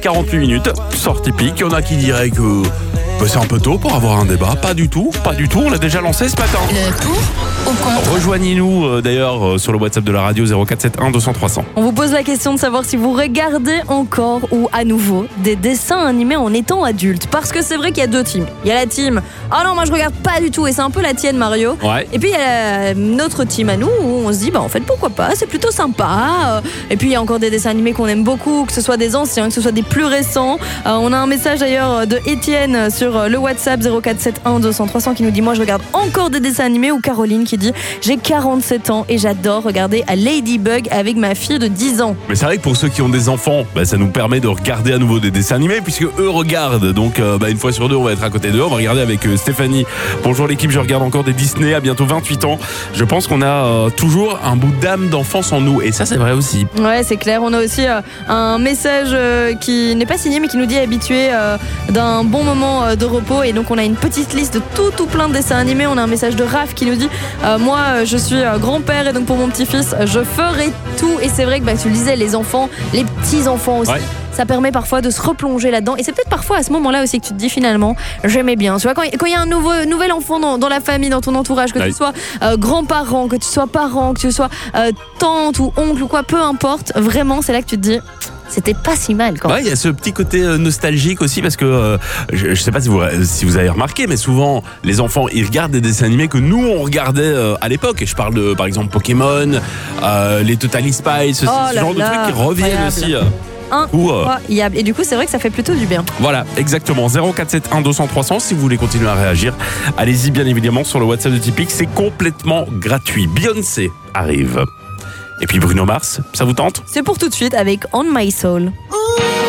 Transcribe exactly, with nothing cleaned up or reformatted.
quarante-huit minutes, sortie pique. Il y en a qui diraient que bah, c'est un peu tôt pour avoir un débat. Pas du tout, pas du tout. On l'a déjà lancé ce matin. Le pour ou contre? Rejoignez-nous euh, d'ailleurs euh, sur le WhatsApp de la radio zéro quatre sept un deux cents trois cents. On vous pose la question de savoir si vous regardez encore ou à nouveau des dessins animés en étant adulte. Parce que c'est vrai qu'il y a deux teams. Il y a la team « Ah non, moi je regarde pas du tout » et c'est un peu la tienne, Mario. Ouais. Et puis il y a notre team à nous où on se dit bah en fait pourquoi pas, c'est plutôt sympa. Et puis il y a encore des dessins animés qu'on aime beaucoup, que ce soit des anciens, que ce soit des plus récents. Euh, on a un message d'ailleurs de Étienne sur le WhatsApp zéro quatre sept un deux cents trois cents qui nous dit moi je regarde encore des dessins animés, ou Caroline qui dit j'ai quarante-sept ans et j'adore regarder à Ladybug avec ma fille de dix ans. Mais c'est vrai que pour ceux qui ont des enfants, bah, ça nous permet de regarder à nouveau des dessins animés puisque eux regardent. Donc euh, bah, une fois sur deux, on va être à côté d'eux. On va regarder avec euh, Stéphanie. Bonjour l'équipe, je regarde encore des Disney à bientôt vingt-huit ans. Je pense qu'on a euh, toujours un bout d'âme d'enfance en nous. Et ça, c'est vrai aussi. Ouais, c'est clair. On a aussi euh, un message euh, qui n'est pas signé mais qui nous dit habitué euh, d'un bon moment euh, de repos. Et donc on a une petite liste de tout tout plein de dessins animés. On a un message de Raph qui nous dit euh, moi euh, je suis euh, grand-père et donc pour mon petit-fils je ferai tout. Et c'est vrai que bah, tu le disais, les enfants, les petits-enfants aussi. Ouais. Ça permet parfois de se replonger là-dedans. Et c'est peut-être parfois à ce moment-là aussi que tu te dis finalement, j'aimais bien. Tu vois, quand il y a un nouveau, nouvel enfant dans, dans la famille, dans ton entourage, que oui. tu sois euh, grand-parent, que tu sois parent, que tu sois euh, tante ou oncle ou quoi, peu importe, vraiment, c'est là que tu te dis... C'était pas si mal quand même. Ouais, il y a ce petit côté euh, nostalgique aussi parce que euh, je, je sais pas si vous, si vous avez remarqué, mais souvent les enfants ils regardent des dessins animés que nous on regardait euh, à l'époque. Et je parle de par exemple Pokémon, euh, les Totally Spice, oh ce là genre là, de trucs qui reviennent incroyable. aussi. Euh, Incroyable. Et du coup, c'est vrai que ça fait plutôt du bien. Voilà, exactement. zéro quatre sept un deux cents trois cents. Si vous voulez continuer à réagir, allez-y bien évidemment sur le WhatsApp de Tipeee. C'est complètement gratuit. Beyoncé arrive. Et puis Bruno Mars, ça vous tente ? C'est pour tout de suite avec On My Soul.